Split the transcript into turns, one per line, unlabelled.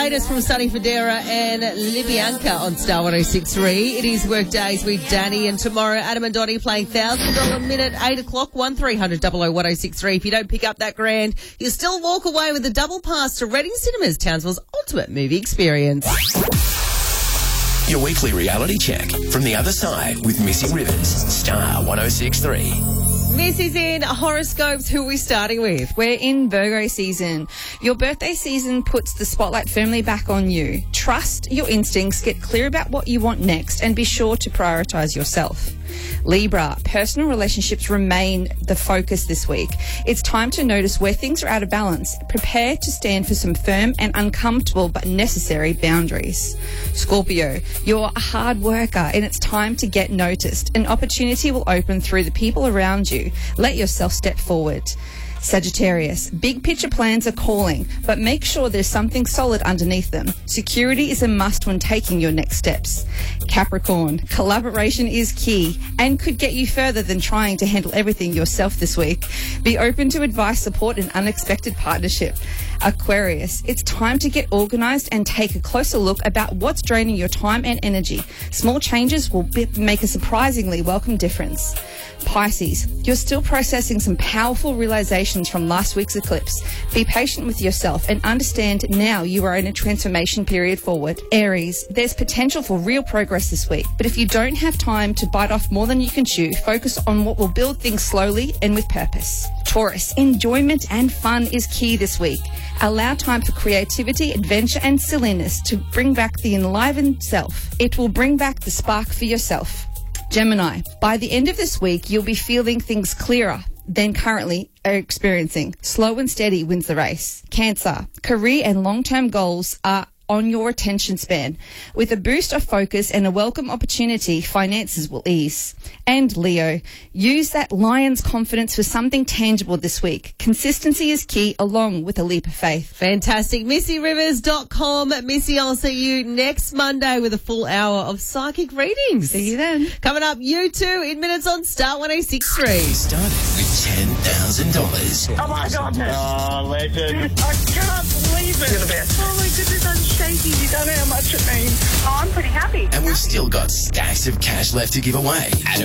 latest from Sunny Federa and Libianca on Star 106.3. It is work days with Danny, and tomorrow Adam and Dottie playing $1,000 minute, 8 o'clock, 1300 1063. If you don't pick up that grand, you'll still walk away with a double pass to Reading Cinemas, Townsville's ultimate movie experience.
Your weekly reality check from the other side with Missy Rivers, Star 106.3.
Missy's in horoscopes. Who are we starting with?
We're in Virgo season. Your birthday season puts the spotlight firmly back on you. Trust your instincts, get clear about what you want next, and be sure to prioritise yourself. Libra, personal relationships remain the focus this week. It's time to notice where things are out of balance. Prepare to stand for some firm and uncomfortable but necessary boundaries. Scorpio, you're a hard worker and it's time to get noticed. An opportunity will open through the people around you. Let yourself step forward. Sagittarius, big picture plans are calling, but make sure there's something solid underneath them. Security is a must when taking your next steps. Capricorn, collaboration is key and could get you further than trying to handle everything yourself this week. Be open to advice, support, and unexpected partnership. Aquarius, it's time to get organised and take a closer look about what's draining your time and energy. Small changes will make a surprisingly welcome difference. Pisces, you're still processing some powerful realizations from last week's eclipse. Be patient with yourself and understand now you are in a transformation period forward. Aries, there's potential for real progress this week, but if you don't have time to bite off more than you can chew, focus on what will build things slowly and with purpose. Taurus, enjoyment and fun is key this week. Allow time for creativity, adventure and silliness to bring back the enlivened self. It will bring back the spark for yourself. Gemini, by the end of this week, you'll be feeling things clearer than currently are experiencing. Slow and steady wins the race. Cancer, career and long-term goals are on your attention span. With a boost of focus and a welcome opportunity, finances will ease. And Leo, use that lion's confidence for something tangible this week. Consistency is key, along with a leap of faith.
Fantastic. MissyRivers.com. Missy, I'll see you next Monday with a full hour of psychic readings.
See you then.
Coming up, you two in minutes on Star 106.3.
Started with $10,000.
Oh my goodness.
Oh, legend.
I can't believe it.
You're the best.
Oh my goodness, I'm shaking. You don't know how much it means. Oh, I'm pretty happy.
And we've still got stacks of cash left to give away. Adam